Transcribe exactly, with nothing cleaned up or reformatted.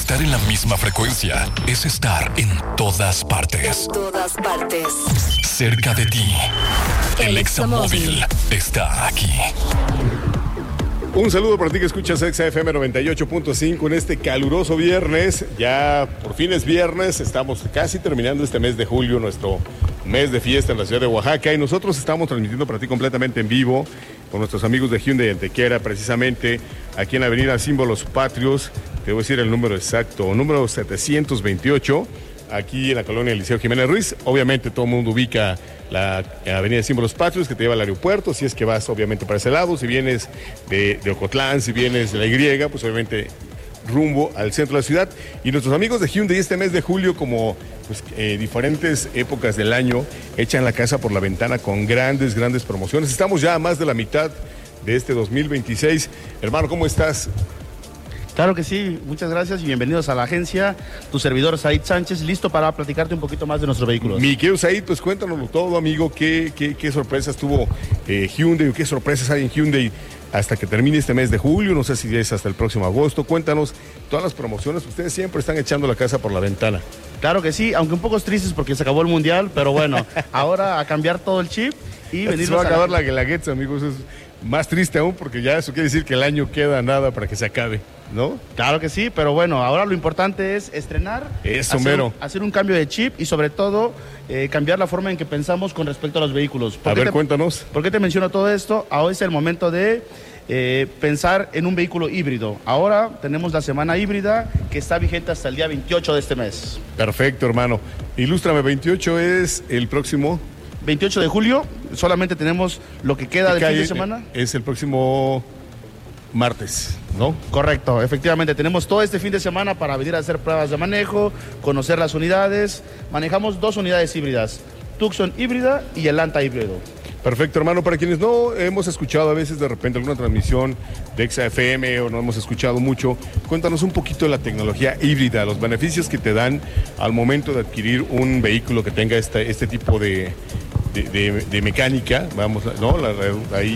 Estar en la misma frecuencia es estar en todas partes. En todas partes. Cerca de ti. El Examóvil está aquí. Un saludo para ti que escuchas Exa F M noventa y ocho punto cinco en este caluroso viernes. Ya por fin es viernes, estamos casi terminando este mes de julio, nuestro mes de fiesta en la ciudad de Oaxaca, y nosotros estamos transmitiendo para ti completamente en vivo con nuestros amigos de Hyundai Antequera, precisamente aquí en la avenida Símbolos Patrios. Te voy a decir el número exacto, número setecientos veintiocho, aquí en la colonia Eliseo Jiménez Ruiz. Obviamente todo el mundo ubica la avenida Símbolos Patrios, que te lleva al aeropuerto, si es que vas obviamente para ese lado. Si vienes de, de Ocotlán, si vienes de la Y, pues obviamente rumbo al centro de la ciudad. Y nuestros amigos de Hyundai este mes de julio, como pues, eh, diferentes épocas del año, echan la casa por la ventana con grandes, grandes promociones. Estamos ya a más de la mitad de este dos mil veintiséis. Hermano, ¿cómo estás? Claro que sí, muchas gracias y bienvenidos a la agencia. Tu servidor Said Sánchez, listo para platicarte un poquito más de nuestros vehículos. Mi querido Said, pues cuéntanoslo todo, amigo. ¿Qué, qué, qué sorpresas tuvo eh, Hyundai o qué sorpresas hay en Hyundai hasta que termine este mes de julio? No sé si es hasta el próximo agosto. Cuéntanos todas las promociones. Ustedes siempre están echando la casa por la ventana. Claro que sí, aunque un poco tristes porque se acabó el mundial, pero bueno, ahora a cambiar todo el chip y venir. Se va a acabar la Guelaguetza, amigos. Es más triste aún porque ya eso quiere decir que el año queda nada para que se acabe, ¿no? Claro que sí, pero bueno, ahora lo importante es estrenar, Eso, hacer, mero. hacer un cambio de chip y sobre todo eh, cambiar la forma en que pensamos con respecto a los vehículos. A ver, te, cuéntanos. ¿Por qué te menciono todo esto? Ahora es el momento de eh, pensar en un vehículo híbrido. Ahora tenemos la semana híbrida que está vigente hasta el día veintiocho de este mes. Perfecto, hermano. Ilústrame, veintiocho es el próximo... veintiocho de julio, solamente tenemos lo que queda del fin de semana. Es el próximo martes, ¿no? Correcto, efectivamente, tenemos todo este fin de semana para venir a hacer pruebas de manejo, conocer las unidades. Manejamos dos unidades híbridas, Tucson híbrida y el Lanta híbrido. Perfecto, hermano. Para quienes no hemos escuchado a veces de repente alguna transmisión de Exa F M o no hemos escuchado mucho, cuéntanos un poquito de la tecnología híbrida, los beneficios que te dan al momento de adquirir un vehículo que tenga este, este tipo de, de, de, de mecánica, vamos, ¿no? La, ahí